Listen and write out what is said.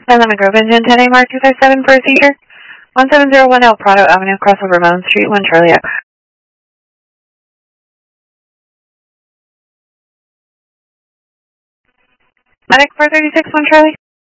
Lemon Grove Engine 10A Mark 257 for a seizure. 1701 El Prado Avenue, crossover Mountain Street, 1 Charlie X. Medic 436, 1 Charlie.